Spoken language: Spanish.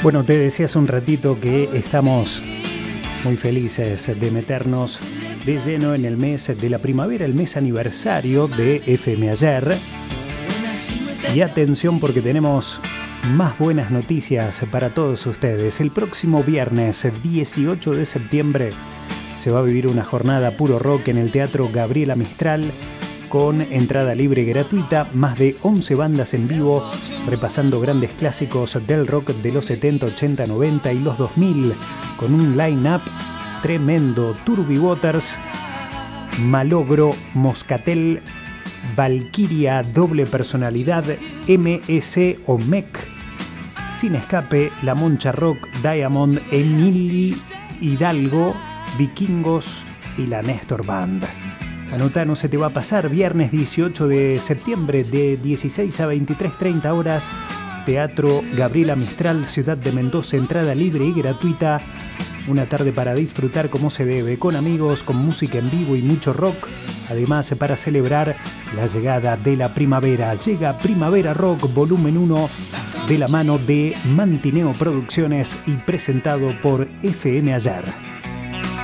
Bueno, te decía hace un ratito que estamos muy felices de meternos de lleno en el mes de la primavera, el mes aniversario de FM Ayer. Y atención porque tenemos más buenas noticias para todos ustedes. El próximo viernes 18 de septiembre se va a vivir una jornada puro rock en el Teatro Gabriela Mistral con entrada libre y gratuita, más de 11 bandas en vivo repasando grandes clásicos del rock de los 70, 80, 90 y los 2000 con un line-up tremendo: Turbi Waters, Malogro, Moscatel, Valkyria, Doble Personalidad, MS o MEC, Sin Escape, La Moncha Rock, Diamond, Emily Hidalgo, Vikingos y la Néstor Band. Anotá, no se te va a pasar. Viernes 18 de septiembre de 16 a 23:30 horas, Teatro Gabriela Mistral, Ciudad de Mendoza, entrada libre y gratuita. Una tarde para disfrutar como se debe, con amigos, con música en vivo y mucho rock. Además, para celebrar la llegada de la primavera. Llega Primavera Rock Volumen 1 de la mano de Mantineo Producciones y presentado por FM Ayer.